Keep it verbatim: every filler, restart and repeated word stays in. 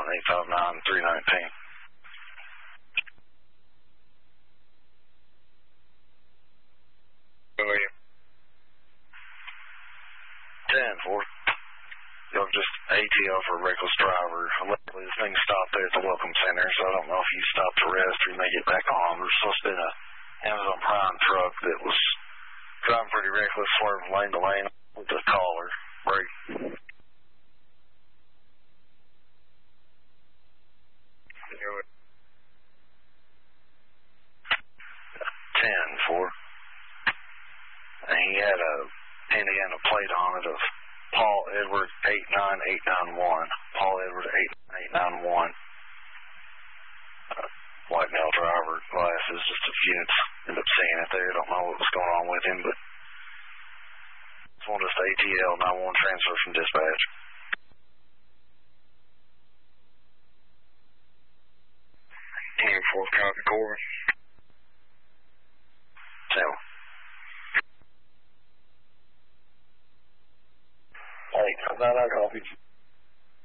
eight five nine, three nineteen. Who are you? ten four. Y'all just A T O for a reckless driver. Luckily, this thing stopped there at the Welcome Center, so I don't know if you stopped to rest or you may get back on. There's supposed to be an Amazon Prime truck that was driving pretty reckless, swerving lane to lane with the collar. Brake. ten four. And he had a Indiana plate on it of Paul Edward eight nine eight nine one. Paul Edward eight nine eight nine one. Uh, white male driver, glasses, just a few. Ended up seeing it there. Don't know what was going on with him, but just wanted us to A T L nine one transfer from dispatch. ten four, copy, Corbin. Sam. Hey, nine, I copy.